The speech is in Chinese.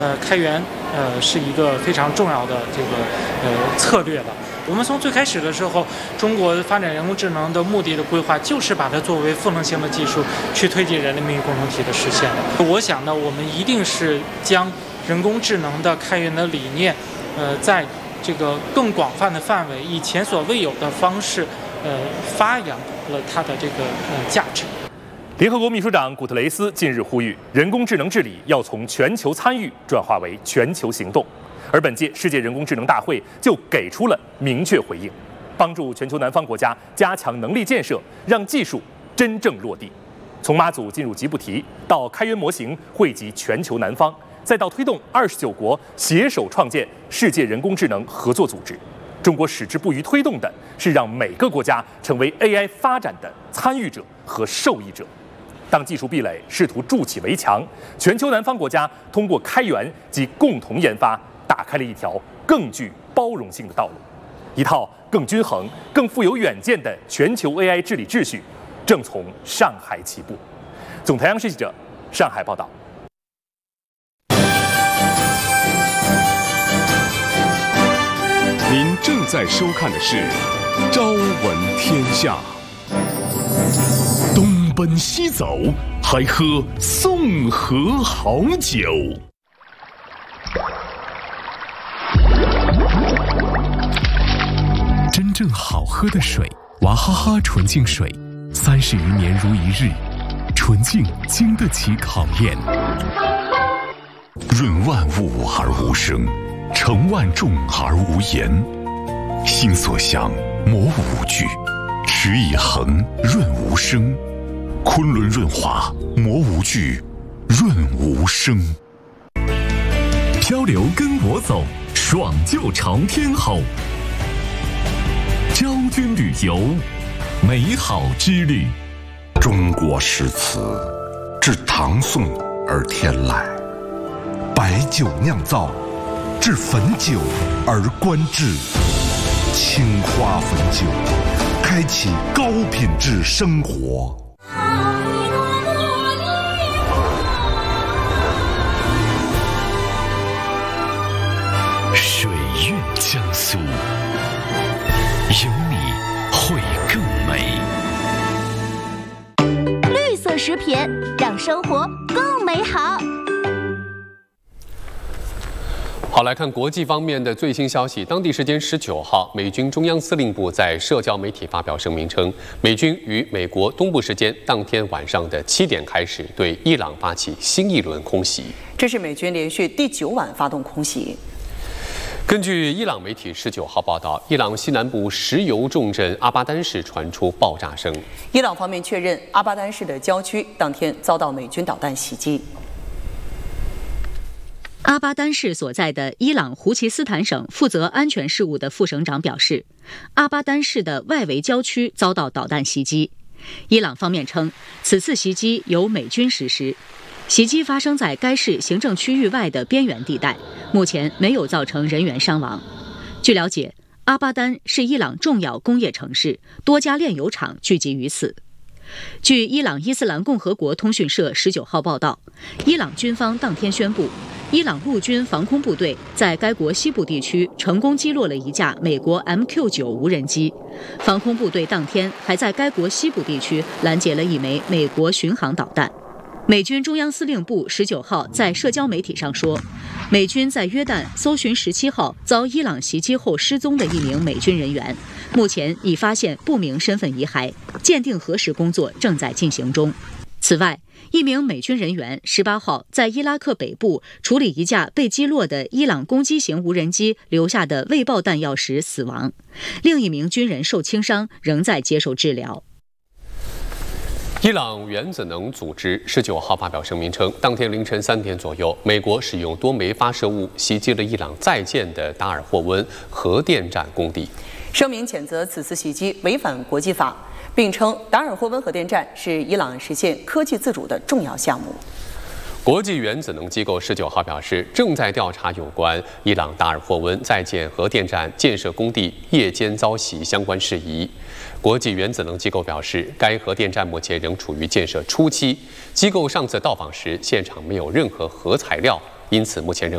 开源是一个非常重要的这个策略了。我们从最开始的时候，中国发展人工智能的目的的规划就是把它作为赋能型的技术去推进人类命运共同体的实现的。我想呢，我们一定是将人工智能的开源的理念，在这个更广泛的范围，以前所未有的方式，发扬了它的这个价值。 联合国秘书长古特雷斯近日呼吁，人工智能治理要从全球参与转化为全球行动。而本届世界人工智能大会就给出了明确回应，帮助全球南方国家加强能力建设，让技术真正落地。从妈祖进入吉布提，到开源模型惠及全球南方，再到推动29国携手创建世界人工智能合作组织，中国矢志不渝推动的是让每个国家成为 AI 发展的参与者和受益者。当技术壁垒试图筑起围墙，全球南方国家通过开源及共同研发，打开了一条更具包容性的道路，一套更均衡、更富有远见的全球 AI 治理秩序正从上海起步。总台央视记者上海报道。 您正在收看的是《朝闻天下》。东奔西走，还喝宋河好酒。真正好喝的水，娃哈哈纯净水，30余年如一日，纯净经得起考验。润万物而无声，成万众而无言。心所向，磨无惧；持以恒，润无声。昆仑润滑，磨无惧，润无声。漂流跟我走，爽就朝天吼。昭君旅游，美好之旅。 中国诗词至唐宋而天籁，白酒酿造至汾酒而观致。青花汾酒，开启高品质生活。 水韵江苏，有你会更美。 绿色食品让生活更美好。 好，来看国际方面的最新消息。当地时间19号，美军中央司令部在社交媒体发表声明称，美军于美国东部时间当天晚上的7点开始对伊朗发起新一轮空袭。 这是美军连续第9晚发动空袭。 根据伊朗媒体19号报道，伊朗西南部石油重镇阿巴丹市传出爆炸声。 伊朗方面确认，阿巴丹市的郊区当天遭到美军导弹袭击。 阿巴丹市所在的伊朗胡奇斯坦省负责安全事务的副省长表示，阿巴丹市的外围郊区遭到导弹袭击。伊朗方面称，此次袭击由美军实施。袭击发生在该市行政区域外的边缘地带，目前没有造成人员伤亡。据了解，阿巴丹是伊朗重要工业城市，多家炼油厂聚集于此。据伊朗伊斯兰共和国通讯社19号报道，伊朗军方当天宣布，伊朗陆军防空部队在该国西部地区成功击落了一架美国 MQ-9 无人机。防空部队当天还在该国西部地区拦截了一枚美国巡航导弹。美军中央司令部19号在社交媒体上说，美军在约旦搜寻17号遭伊朗袭击后失踪的一名美军人员，目前已发现不明身份遗骸，鉴定核实工作正在进行中。此外，一名美军人员18号在伊拉克北部处理一架被击落的伊朗攻击型无人机留下的未爆弹药时死亡，另一名军人受轻伤，仍在接受治疗。 伊朗原子能组织19号发表声明称，当天凌晨3点左右，美国使用多枚发射物袭击了伊朗在建的达尔霍温核电站工地。 声明谴责此次袭击违反国际法，并称达尔霍温核电站是伊朗实现科技自主的重要项目。 国际原子能机构19号表示，正在调查有关伊朗达尔霍温在建核电站建设工地夜间遭袭相关事宜。国际原子能机构表示，该核电站目前仍处于建设初期，机构上次到访时，现场没有任何核材料，因此目前仍